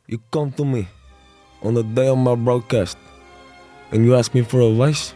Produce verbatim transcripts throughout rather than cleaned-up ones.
you come to me on the day of my broadcast and you ask me for advice?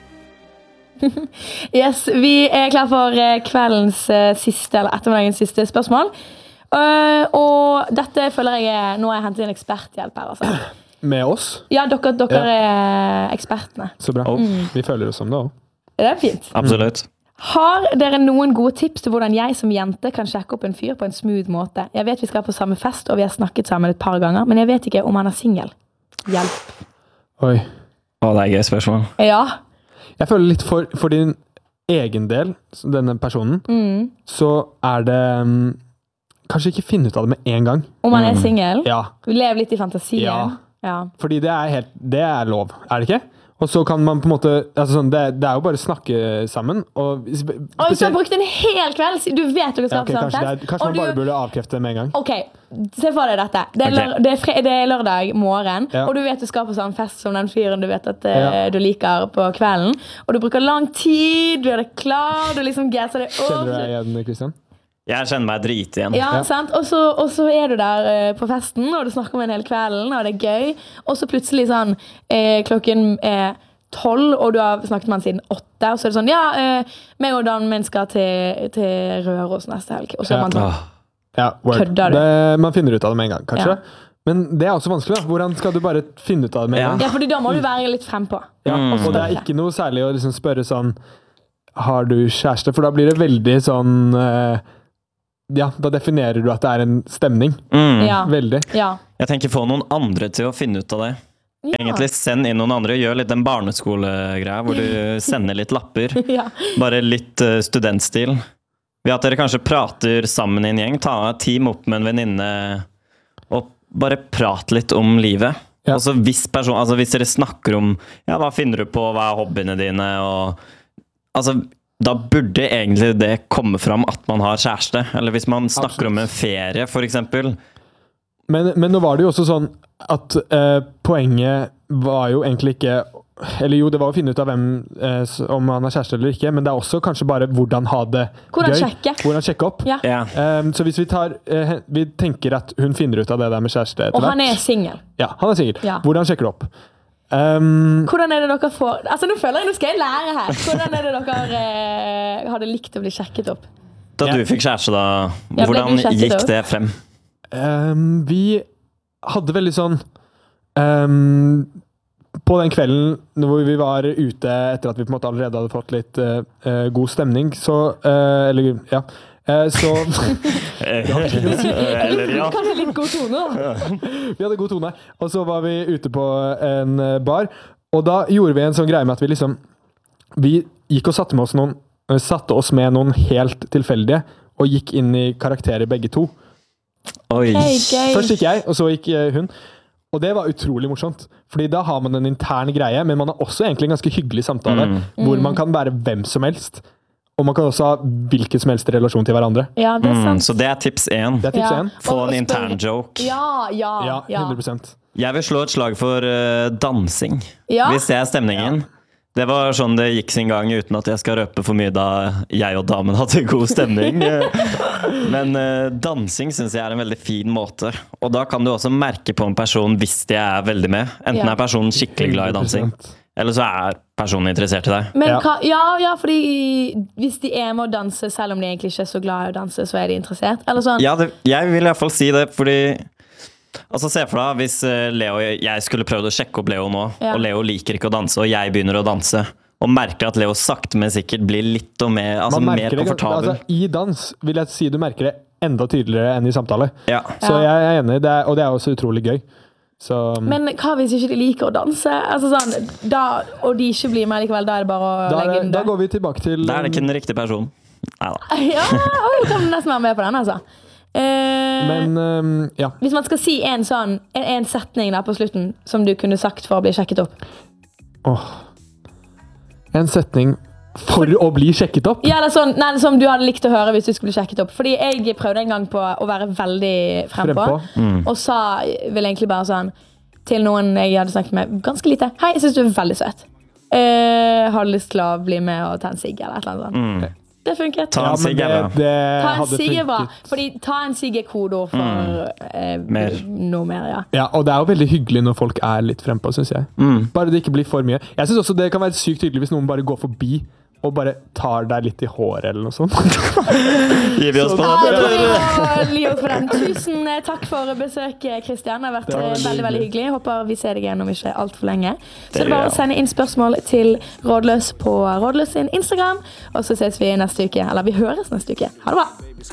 Yes, vi er klar for kveldens siste, eller ettermiddagens siste spørsmål. Uh, og dette føler jeg er, nå har jeg hentet en eksperthjelp her, altså. Med oss? Ja, dere, dere ja. er ekspertene. Så bra. Mm. Vi føler oss som det også. Det er fint. Absolutt. Har dere noen gode tips til hvordan jeg som jente kan sjekke opp en fyr på en smooth måte? Jeg vet vi skal på samme fest, og vi har snakket sammen et par ganger, men jeg vet ikke om han er single. Hjelp. Oi. Å, det er gøy spørsmål. Ja. Jeg føler litt for, for din egen del, denne personen, mm. så er det um, kanskje ikke finne ut av det med en gang. Om man er single? Ja. Du lever litt i fantasien? Ja. Ja. Fordi det er, helt, det er lov, er det ikke? Og så kan man på en måte, altså sånn, det, det er jo bare snakke sammen. Og, spesielt, og så har du brukt en hel kveld, du vet du skal ja, okay, kanskje, er, kanskje man du, bare burde avkrefte det med en gang. Ok, se for deg dette. Det er, okay. lør, det er, fre, det er lørdag morgen, ja. og du vet du skal på samme fest som den fyren du vet at ja. du liker på kvelden. Og du bruker lang tid, du er det klar, du liksom gasser det opp. Kjenner du deg igjen, Kristian? Jeg kjenner meg drit igjen. Ja, ja. sant? Og så, og så er du der uh, på festen, og du snakker med en hel kvelden, og det er gøy. Og så plutselig sånn, eh, klokken er tolv, og du har snakket med han siden åtte, og så er det sånn, ja, eh, meg og Dan min skal til, til Røros neste helg. Og så er man sånn, ja, kødder du? Det, man finner ut av det med en gang, kanskje. Ja. Men det er også vanskelig, da. Hvordan skal du bare finne ut av det med en gang? Ja, fordi da må du være litt frempå. Ja, mm. og det er ikke noe særlig å liksom spørre sånn, har du kjæreste? For da blir det veldig sånn... Uh, ja, da definerer du at det er en stemning. Mm. Ja. Veldig. Ja. Jeg tenker få noen andre til å finne ut av det. Ja. Egentlig send inn noen andre. Gjør litt den barneskolegreia, hvor du sender litt lapper. Ja. Bare litt uh, studentstil. Ved at dere kanskje prater sammen i en gjeng. Ta et team opp med en venninne og bare prate litt om livet. Ja. Altså, hvis, person, altså hvis dere snakker om ja, hva finner du på, hva er hobbyene dine og altså da burde egentlig det komme fram at man har kjæreste. Eller hvis man snakker Absolutt. Om en ferie, for eksempel. Men, men nå var det jo også sånn at eh, poenget var jo egentlig ikke... Eller jo, det var å finne ut av hvem, eh, om han har kjæreste eller ikke, men det er også kanskje bare hvordan ha det hvordan gøy. Sjekke. Hvordan sjekke opp. Ja. Ja. Um, så hvis vi tar... Eh, vi tenker at hun finner ut av det der med kjæreste etter Og han er single. Ja, han er single. Ja. Hvordan sjekker du opp? Um, hvordan er det dere får altså nå føler jeg nå skal jeg lære her hvordan er det dere eh, hadde likt å bli sjekket opp da du fikk kjæreste da hvordan gikk det frem um, vi hadde veldig sånn um, på den kvelden hvor vi var ute etter at vi på en måte allerede hadde fått litt uh, uh, god stemning så uh, eller ja så Eller, ja. Kanskje litt god tone da. Vi hadde god tone og så var vi ute på en bar og da gjorde vi en sånn greie med at vi liksom vi gikk og satte med oss noen satte oss med noen helt tilfeldige og gikk inn i karakterer begge to. Oi. Okay, Først gikk jeg og så gikk hun og det var utrolig morsomt fordi da har man en intern greie men man har også egentlig en ganske hyggelig samtale mm. hvor man kan være hvem som helst og man kan også ha hvilken som helst relasjon til hverandre. Ja, det er sant. Mm, så det er tips én. Det er tips én. Ja. Få en intern joke. Ja, ja, ja. Ja, hundre prosent. Jeg vil slå et slag for uh, dansing. Ja. Hvis det er stemningen. Ja. Det var sånn det gikk sin gang uten at jeg skal røpe for mye da jeg og damen hadde god stemning. Men uh, dansing synes jeg er en veldig fin måte. Og da kan du også merke på en person hvis de er veldig med. Enten ja. Er personen skikkelig glad i dansing. Eller så er personen interessert i deg. Men ja. Ja, ja, fordi hvis de er med å danse, selv om de egentlig ikke er så glad i å danse, så er de interessert. Eller sånn. Ja, det, jeg vil i hvert fall si det, fordi altså se for deg, hvis Leo, jeg skulle prøvd å sjekke opp Leo nå, ja. Og Leo liker ikke å danse, og jeg begynner å danse, og merker at Leo sakte, men sikkert blir litt og mer, altså mer komfortabel. Altså, I dans vil jeg si du merker det enda tydeligere enn i samtale. Ja. Så jeg er enig, det er, og det er også utrolig gøy. Så, men hva hvis ikke de liker å danse? Altså sånn, da, og de ikke blir med likevel, da er det bare å da, legge inn det. Da går vi tilbake til... Da er det ikke den riktige person. Neida. Ja, jeg kan nesten være med på den, altså. Eh, men, um, ja. Hvis man skal si en sånn, en, en setning der på slutten, som du kunne sagt for å bli sjekket opp. Åh. En setning... For å bli sjekket opp? Ja, det er sånn, nei, som du hadde likt å høre hvis du skulle bli sjekket opp. Fordi jeg prøvde en gang på å være veldig frempå, frempå. Mm. Og sa vel egentlig bare sånn til noen jeg hadde snakket med ganske lite. Hei, jeg synes du er veldig søt. Uh, har du lyst til å bli med og ta en sigg eller et eller annet sånt? Mm. Det funket. Ta en Ja, men sigg, det, eller? det Ta en hadde sigg er bra, funket. fordi ta en sigg er kodeord for eh, Mer. noe mer, ja. Ja, og det er jo veldig hyggelig når folk er litt frempå, synes jeg. Mm. Bare det ikke blir for mye. Jeg synes også det kan være sykt hyggelig hvis noen bare går forbi og bare tar deg litt i håret eller noe sånt. Gir vi oss på Ja, den? da må vi gi oss på den. Tusen eh, takk for besøket, Kristian. Det har vært Det var eh, veldig veldig, veldig hyggelig. hyggelig. Håper vi ser deg igjen om ikke alt for lenge. Så Det det er bare gjør å sende inn spørsmål til Rådløs på Rådløs sin Instagram, og så ses vi neste uke. Eller vi høres neste uke. Ha det bra!